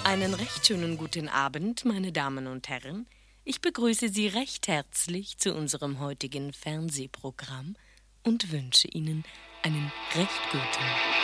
Einen recht schönen guten Abend, meine Damen und Herren. Ich begrüße Sie recht herzlich zu unserem heutigen Fernsehprogramm und wünsche Ihnen einen recht guten